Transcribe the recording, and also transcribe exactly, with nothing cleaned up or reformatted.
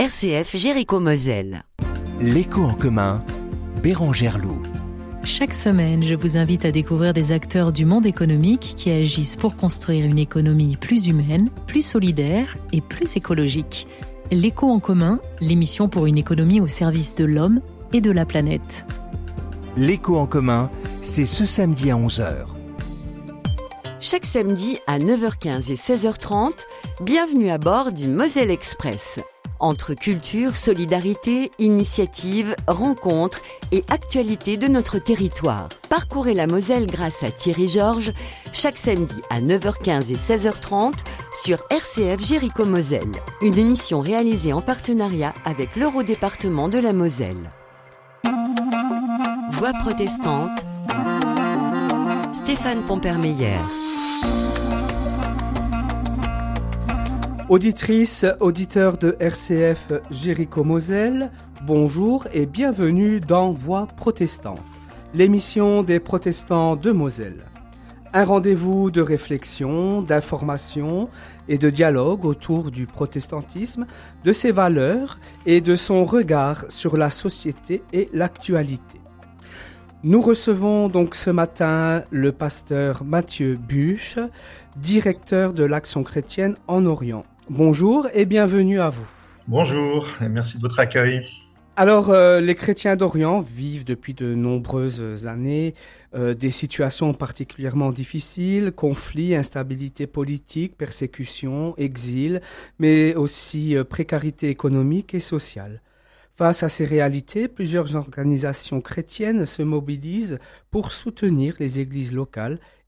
R C F Jéricho-Moselle. L'écho en commun, Bérangère Loup. Chaque semaine, je vous invite à découvrir des acteurs du monde économique qui agissent pour construire une économie plus humaine, plus solidaire et plus écologique. L'écho en commun, l'émission pour une économie au service de l'homme et de la planète. L'écho en commun, c'est ce samedi à onze heures. Chaque samedi à neuf heures quinze et seize heures trente, bienvenue à bord du Moselle Express. Entre culture, solidarité, initiative, rencontres et actualité de notre territoire. Parcourez la Moselle grâce à Thierry Georges, chaque samedi à neuf heures quinze et seize heures trente sur R C F Jéricho-Moselle. Une émission réalisée en partenariat avec l'Eurodépartement de la Moselle. Voix protestante, Stéphane Pompermeyer. Auditrices, auditeurs de R C F Jéricho-Moselle, bonjour et bienvenue dans Voix protestante, l'émission des protestants de Moselle. Un rendez-vous de réflexion, d'information et de dialogue autour du protestantisme, de ses valeurs et de son regard sur la société et l'actualité. Nous recevons donc ce matin le pasteur Mathieu Buche, directeur de l'Action chrétienne en Orient. Bonjour et bienvenue à vous. Bonjour et merci de votre accueil. Alors, euh, les chrétiens d'Orient vivent depuis de nombreuses années euh, des situations particulièrement difficiles, conflits, instabilité politique, persécution, exil, mais aussi euh, précarité économique et sociale. Face à ces réalités, plusieurs organisations chrétiennes se mobilisent pour soutenir les églises locales